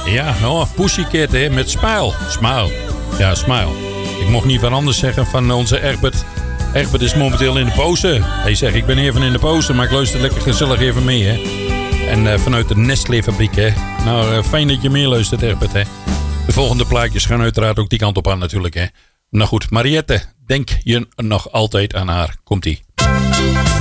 Ja, Pussycat hè, met Smile. Smile. Ja, Smile. Ik mocht niet wat anders zeggen van onze Egbert. Egbert is momenteel in de pauze. Hij zegt, ik ben even in de pauze, maar ik luister lekker gezellig even mee, hè. En vanuit de Nestlé-fabriek, hè. Nou, fijn dat je meeluistert, Egbert, hè. De volgende plaatjes gaan uiteraard ook die kant op aan natuurlijk, hè. Nou goed, Mariette, denk je nog altijd aan haar? Komt-ie.